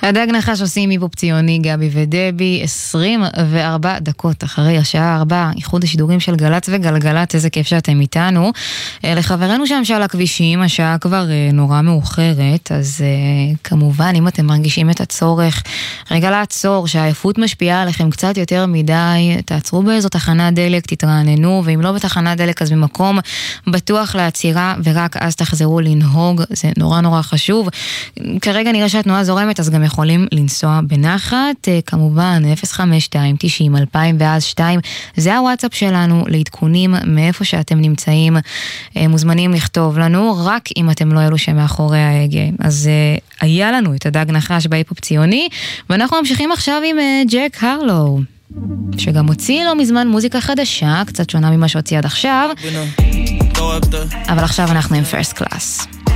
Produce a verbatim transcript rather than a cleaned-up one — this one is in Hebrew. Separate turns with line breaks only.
הדג נחש עושים היפופ ציוני, גבי ודבי, עשרים וארבע דקות אחרי השעה ארבע, איחוד השידורים של גלץ וגלגלת, איזה כיף שאתם איתנו. לחברנו שם שעל הכבישים, השעה כבר נורא מאוחרת, אז כמובן אם אתם מרגישים את הצורך, רגע לעצור, שהעייפות משפיעה עליכם קצת יותר מדי, תעצרו באיזו תחנת דלק, תתרעננו, ואם לא בתחנת דלק אז במקום בטוח לעצירה, ורק אז תחזרו לנהוג, זה נורא נורא חשוב. כרגע נראה שהתנועה זורמת, אז גם יכולים לנסוע בנחת, כמובן אפס חמש שתיים תשעים אלפיים ואז שתיים, זה הוואטסאפ שלנו לעדכונים מאיפה שאתם נמצאים, מוזמנים לכתוב לנו, רק אם אתם לא אלו שמאחורי ההגה. אז היה לנו את הדג נחש בהיפופ ציוני, ואנחנו ממשיכים עכשיו עם ג'ק הרלו, שגם הוציא לא מזמן מוזיקה חדשה, קצת שונה ממה שהוציא עד עכשיו, אבל עכשיו אנחנו עם פרסט קלאס.